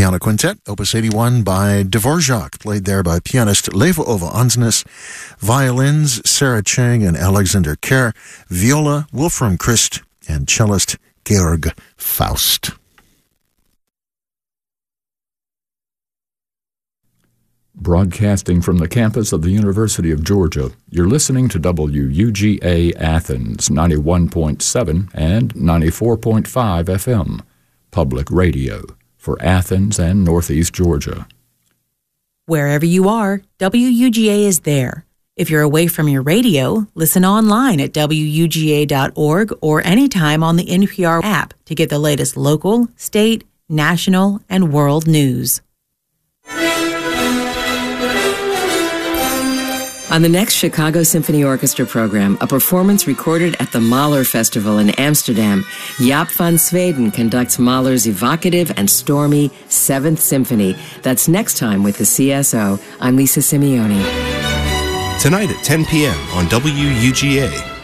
Piano Quintet, Opus 81 by Dvorak, played there by pianist Leva Ova Ansnes, violins Sarah Chang and Alexander Kerr, viola Wolfram Christ, and cellist Georg Faust. Broadcasting from the campus of the University of Georgia, you're listening to WUGA Athens 91.7 and 94.5 FM, public radio for Athens and Northeast Georgia. Wherever you are, WUGA is there. If you're away from your radio, listen online at WUGA.org or anytime on the NPR app to get the latest local, state, national, and world news. On the next Chicago Symphony Orchestra program, a performance recorded at the Mahler Festival in Amsterdam, Jaap van Zweden conducts Mahler's evocative and stormy Seventh Symphony. That's next time with the CSO. I'm Lisa Simeone. Tonight at 10 p.m. on WUGA.